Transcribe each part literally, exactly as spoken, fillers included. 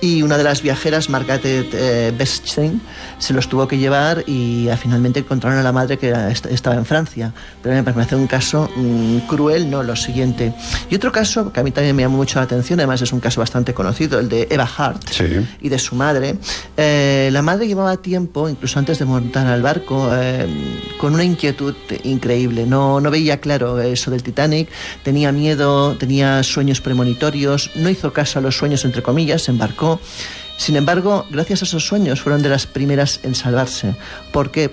y una de las viajeras, Margaret eh, Bechstein, se los tuvo que llevar y ah, finalmente encontraron a la madre que era, est- estaba en Francia. Pero me parece un caso mmm, cruel, no lo siguiente. Y otro caso que a mí también me llamó mucho la atención, además es un caso bastante conocido, el de Eva Hart, sí, y de su madre. Eh, la madre llevaba tiempo, incluso antes de montar al barco, eh, con una inquietud increíble. No, no veía claro eso del Titanic, tenía miedo, tenía sueños premonitorios, no hizo caso a los sueños, entre comillas, se embarcó. Sin embargo, gracias a esos sueños fueron de las primeras en salvarse. ¿Por qué?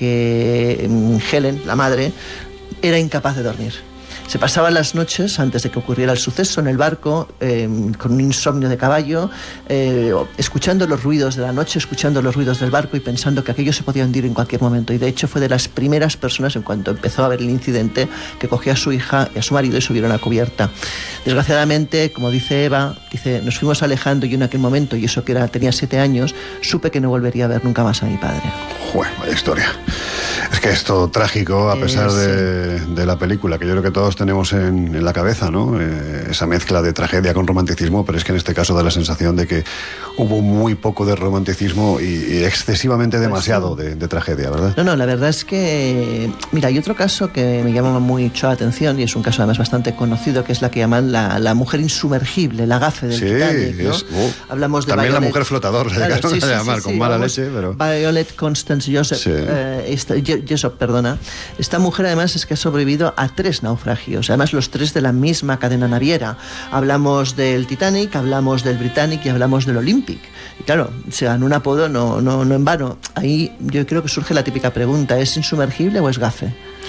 Porque Helen, la madre, era incapaz de dormir. Se pasaban las noches, antes de que ocurriera el suceso, en el barco, eh, con un insomnio de caballo, eh, escuchando los ruidos de la noche, escuchando los ruidos del barco y pensando que aquello se podía hundir en cualquier momento. Y de hecho fue de las primeras personas, en cuanto empezó a haber el incidente, que cogió a su hija y a su marido y subieron a cubierta. Desgraciadamente, como dice Eva, dice, nos fuimos alejando y yo en aquel momento, y eso que era, tenía siete años, supe que no volvería a ver nunca más a mi padre. Joder, vaya historia. Es que es todo trágico, a pesar eh, de, sí. de la película, que yo creo que todos tenemos en, en la cabeza, ¿no? Eh, esa mezcla de tragedia con romanticismo, pero es que en este caso da la sensación de que hubo muy poco de romanticismo y, y excesivamente demasiado de, de tragedia, ¿verdad? No, no, la verdad es que... Mira, hay otro caso que me llama mucho la atención y es un caso además bastante conocido, que es la que llaman la, la mujer insumergible, la gafe del sí, Titanic, ¿no? Es, oh, Hablamos de también Violet, la mujer flotador, se claro, sí, sí, a llamar, sí, con sí, mala vamos, leche, pero... Violet Constance Joseph, sí. eh, esta, Jessop, perdona. Esta mujer además es que ha sobrevivido a tres naufragios, además los tres de la misma cadena naviera. Hablamos del Titanic, hablamos del Britannic y hablamos del Olympic. Y claro, se ganó un apodo no, no, no en vano. Ahí yo creo que surge la típica pregunta, ¿es insumergible o es gafe?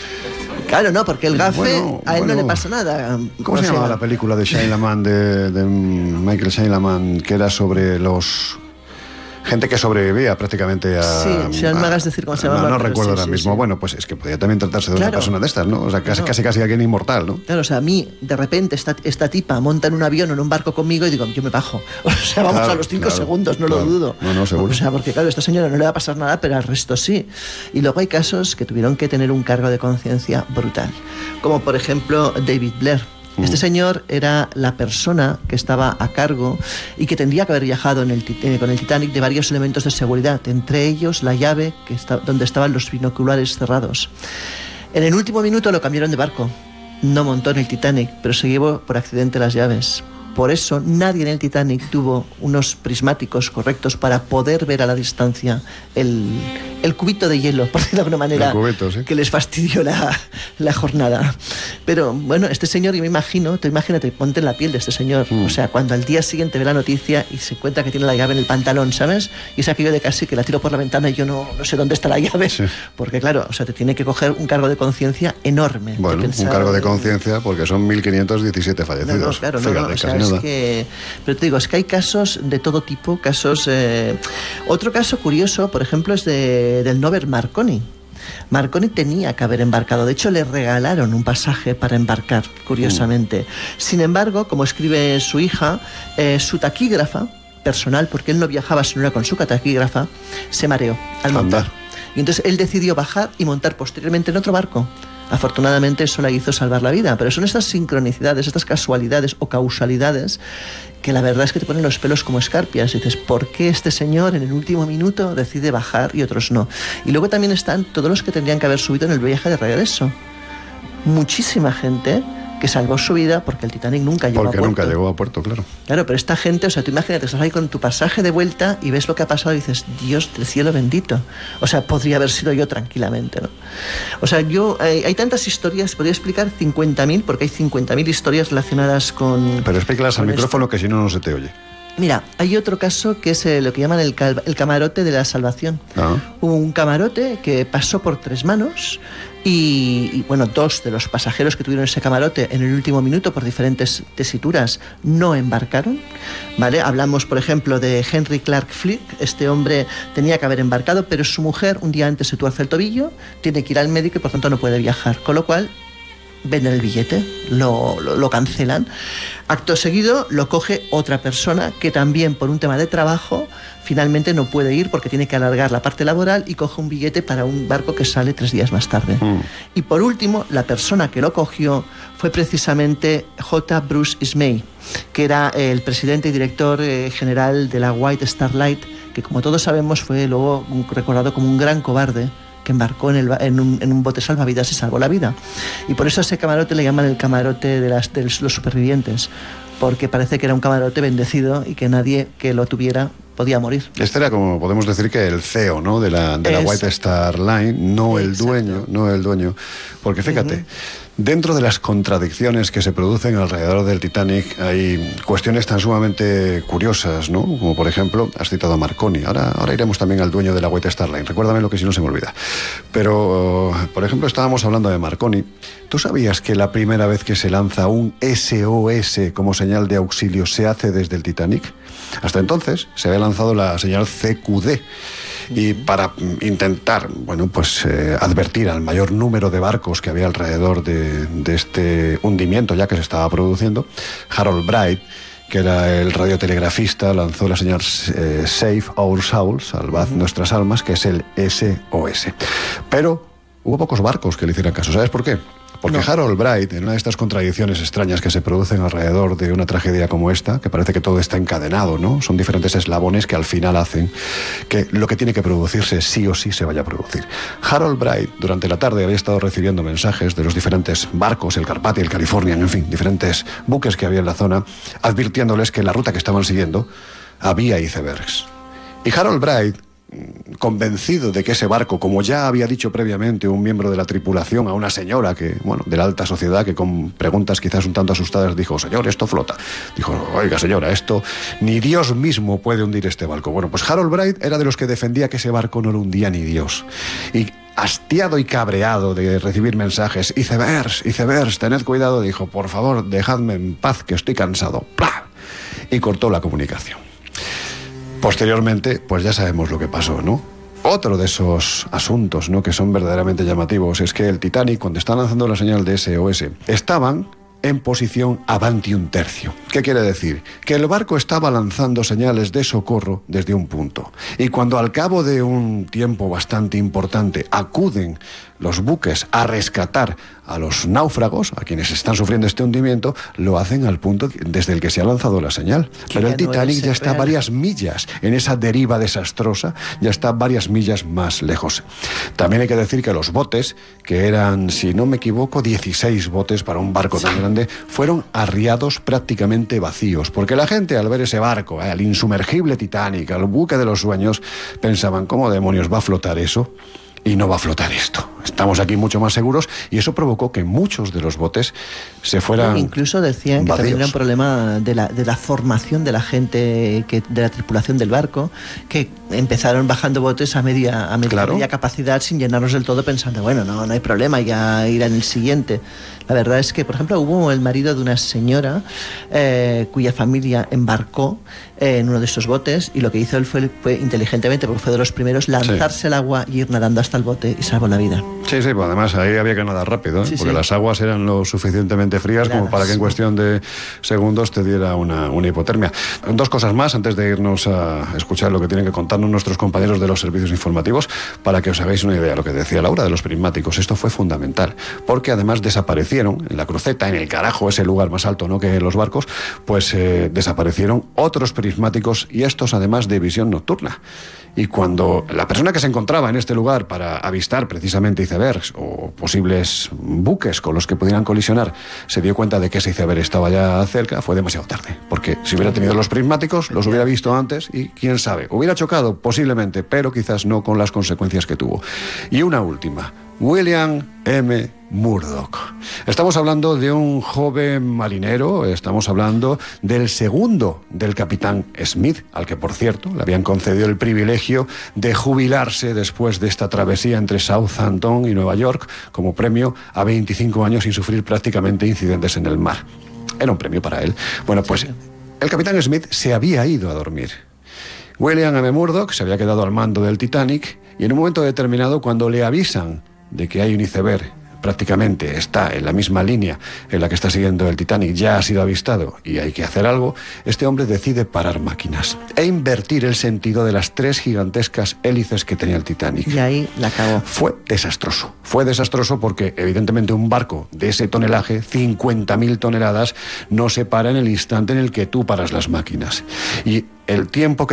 Claro, no, porque el gafe bueno, a él bueno. no le pasa nada. ¿Cómo o se sea, llamaba la película de Shailaman, de, de Michael Shailaman, que era sobre los... gente que sobrevivía prácticamente a... Sí, si no me hagas decir cómo se llamaba. No, no pero recuerdo sí, ahora sí, mismo. sí. Bueno, pues es que podría también tratarse de Claro. una persona de estas, ¿no? O sea, casi, No. casi, casi alguien inmortal, ¿no? Claro, o sea, a mí, de repente, esta, esta tipa monta en un avión o en un barco conmigo y digo, yo me bajo. O sea, vamos Claro, a los cinco claro, segundos, no claro. lo dudo. No, no, seguro. O sea, porque claro, a esta señora no le va a pasar nada, pero al resto sí. Y luego hay casos que tuvieron que tener un cargo de conciencia brutal. Como, por ejemplo, David Blair. Este señor era la persona que estaba a cargo y que tendría que haber viajado en el, eh, con el Titanic de varios elementos de seguridad, entre ellos la llave que está, donde estaban los binoculares cerrados. En el último minuto lo cambiaron de barco. No montó en el Titanic, pero se llevó por accidente las llaves. Por eso nadie en el Titanic tuvo unos prismáticos correctos para poder ver a la distancia el, el cubito de hielo, por decirlo de alguna manera, El cubito, sí. que les fastidió la, la jornada. Pero bueno, este señor, yo me imagino, te imagínate, ponte en la piel de este señor. Mm. O sea, cuando al día siguiente ve la noticia y se encuentra que tiene la llave en el pantalón, ¿sabes? Y es aquello de casi que la tiro por la ventana y yo no, no sé dónde está la llave. Sí. Porque claro, o sea, te tiene que coger un cargo de conciencia enorme. Bueno, de pensar, un cargo de conciencia porque son mil quinientos diecisiete fallecidos. no, no, claro, no, Fíjate, no, o casi sea, nada. es que... Pero te digo, es que hay casos de todo tipo, casos... Eh... Otro caso curioso, por ejemplo, es de, del Norbert Marconi. Marconi tenía que haber embarcado, de hecho le regalaron un pasaje para embarcar, curiosamente. Mm. Sin embargo, como escribe su hija, eh, su taquígrafa personal, porque él no viajaba sino era con su taquígrafa, se mareó al montar. Anda. Y entonces él decidió bajar y montar posteriormente en otro barco. Afortunadamente eso le hizo salvar la vida, pero son estas sincronicidades, estas casualidades o causalidades que la verdad es que te ponen los pelos como escarpias y dices, ¿por qué este señor en el último minuto decide bajar y otros no? Y luego también están todos los que tendrían que haber subido en el viaje de regreso. Muchísima gente que salvó su vida porque el Titanic nunca llegó porque a puerto. Porque nunca llegó a puerto, claro. Claro, pero esta gente, o sea, tú imagínate, estás ahí con tu pasaje de vuelta y ves lo que ha pasado y dices, Dios del cielo bendito. O sea, podría haber sido yo tranquilamente, ¿no? O sea, yo, hay, hay tantas historias, podría explicar cincuenta mil, porque hay cincuenta mil historias relacionadas con... Pero explícalas al micrófono que si no, no se te oye. Mira, hay otro caso que es eh, lo que llaman el, cal, el camarote de la salvación. Ah. Un camarote que pasó por tres manos y, y, bueno, dos de los pasajeros que tuvieron ese camarote en el último minuto por diferentes tesituras no embarcaron, ¿vale? Hablamos, por ejemplo, de Henry Clark Flick. Este hombre tenía que haber embarcado, pero su mujer un día antes se tuerce el tobillo, tiene que ir al médico y por tanto no puede viajar, con lo cual venden el billete, lo, lo, lo cancelan. Acto seguido lo coge otra persona que también por un tema de trabajo finalmente no puede ir porque tiene que alargar la parte laboral y coge un billete para un barco que sale tres días más tarde. Mm. Y por último, la persona que lo cogió fue precisamente J. Bruce Ismay, que era el presidente y director eh, general de la White Star Line, que como todos sabemos fue luego recordado como un gran cobarde que embarcó en, el, en, un, en un bote salvavidas y salvó la vida. Y por eso a ese camarote le llaman el camarote de, las, de los supervivientes, porque parece que era un camarote bendecido y que nadie que lo tuviera podía morir. Este era, como podemos decir, que el C E O, ¿no?, de la, de la White Star Line, no el Exacto. dueño, no el dueño. Porque fíjate, uh-huh. dentro de las contradicciones que se producen alrededor del Titanic hay cuestiones tan sumamente curiosas, ¿no? Como por ejemplo, has citado a Marconi. Ahora, ahora iremos también al dueño de la White Star Line. Recuérdame lo que si no se me olvida. Pero, por ejemplo, estábamos hablando de Marconi. ¿Tú sabías que la primera vez que se lanza un S O S como señal de auxilio se hace desde el Titanic? Hasta entonces se había lanzado la señal C Q D y para intentar, bueno, pues eh, advertir al mayor número de barcos que había alrededor de, de este hundimiento ya que se estaba produciendo, Harold Bright, que era el radiotelegrafista, lanzó la señal eh, Save Our Souls, salvad uh-huh. nuestras almas, que es el S O S. Pero hubo pocos barcos que le hicieran caso. ¿Sabes por qué? Porque no. Harold Bright, en una de estas contradicciones extrañas que se producen alrededor de una tragedia como esta, que parece que todo está encadenado, ¿no? Son diferentes eslabones que al final hacen que lo que tiene que producirse sí o sí se vaya a producir. Harold Bright, durante la tarde, había estado recibiendo mensajes de los diferentes barcos, el Carpathia, el Californian, en fin, diferentes buques que había en la zona, advirtiéndoles que en la ruta que estaban siguiendo había icebergs. Y Harold Bright, convencido de que ese barco, como ya había dicho previamente un miembro de la tripulación a una señora que, bueno, de la alta sociedad, que con preguntas quizás un tanto asustadas dijo, señor, esto flota. Dijo, oiga señora, esto ni Dios mismo puede hundir este barco. Bueno, pues Harold Bright era de los que defendía que ese barco no lo hundía ni Dios. Y hastiado y cabreado de recibir mensajes, icebergs, icebergs, tened cuidado, dijo, por favor, dejadme en paz que estoy cansado. ¡Plah! Y cortó la comunicación. Posteriormente, pues ya sabemos lo que pasó, ¿no? Otro de esos asuntos, ¿no?, que son verdaderamente llamativos es que el Titanic, cuando está lanzando la señal de S O S, estaban en posición avanti un tercio. ¿Qué quiere decir? Que el barco estaba lanzando señales de socorro desde un punto. Y cuando al cabo de un tiempo bastante importante acuden los buques a rescatar a los náufragos, a quienes están sufriendo este hundimiento, lo hacen al punto desde el que se ha lanzado la señal. Pero el Titanic ya está varias millas en esa deriva desastrosa, ya está varias millas más lejos. También hay que decir que los botes, que eran, si no me equivoco, dieciséis botes para un barco tan grande, fueron arriados prácticamente vacíos, porque la gente al ver ese barco, eh, al insumergible Titanic, al buque de los sueños, pensaban, ¿cómo demonios va a flotar eso? Y no va a flotar esto. Estamos aquí mucho más seguros y eso provocó que muchos de los botes se fueran Incluso decían vacíos. Que también era un problema de la, de la formación de la gente, que, de la tripulación del barco, que empezaron bajando botes a media, a media, claro. media capacidad sin llenarlos del todo pensando, bueno, no, no hay problema, ya irá en el siguiente. La verdad es que, por ejemplo, hubo el marido de una señora eh, cuya familia embarcó eh, en uno de esos botes y lo que hizo él fue, fue inteligentemente, porque fue de los primeros, lanzarse sí. al agua y ir nadando hasta el bote y salvó la vida. Sí, sí, pues además ahí había que nadar rápido, ¿eh? sí, porque sí. las aguas eran lo suficientemente frías Heladas. como para que en cuestión de segundos te diera una, una hipotermia. Dos cosas más antes de irnos a escuchar lo que tienen que contarnos nuestros compañeros de los servicios informativos, para que os hagáis una idea de lo que decía Laura de los prismáticos. Esto fue fundamental, porque además desaparecieron en la cruceta, en el carajo, ese lugar más alto, ¿no?, que los barcos, pues eh, desaparecieron otros prismáticos, y estos además de visión nocturna. Y cuando la persona que se encontraba en este lugar para avistar precisamente icebergs o posibles buques con los que pudieran colisionar se dio cuenta de que ese iceberg estaba ya cerca, fue demasiado tarde. Porque si hubiera tenido los prismáticos, los hubiera visto antes y, quién sabe, hubiera chocado posiblemente, pero quizás no con las consecuencias que tuvo. Y una última. William M. Murdoch. Estamos hablando de un joven marinero, estamos hablando del segundo del capitán Smith, al que, por cierto, le habían concedido el privilegio de jubilarse después de esta travesía entre Southampton y Nueva York como premio a veinticinco años sin sufrir prácticamente incidentes en el mar. Era un premio para él. Bueno, pues el capitán Smith se había ido a dormir. William M. Murdoch se había quedado al mando del Titanic y en un momento determinado, cuando le avisan de que hay un iceberg prácticamente está en la misma línea en la que está siguiendo el Titanic, ya ha sido avistado y hay que hacer algo, este hombre decide parar máquinas e invertir el sentido de las tres gigantescas hélices que tenía el Titanic. Y ahí la acabó. Fue desastroso. Fue desastroso porque, evidentemente, un barco de ese tonelaje, cincuenta mil toneladas, no se para en el instante en el que tú paras las máquinas. Y el tiempo que